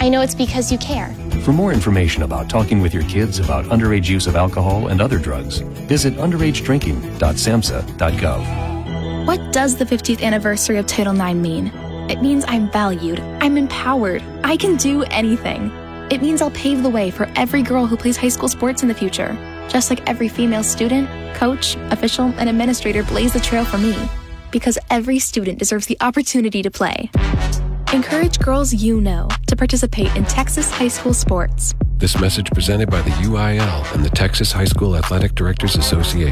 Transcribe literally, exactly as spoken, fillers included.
I know it's because you care. For more information about talking with your kids about underage use of alcohol and other drugs, visit underage drinking dot samhsa dot gov. What does the fiftieth anniversary of Title nine mean? It means I'm valued, I'm empowered, I can do anything. It means I'll pave the way for every girl who plays high school sports in the future, just like every female student, coach, official, and administrator blazed the trail for me, because every student deserves the opportunity to play. Encourage girls you know to participate in Texas high school sports. This message presented by the U I L and the Texas High School Athletic Directors Association.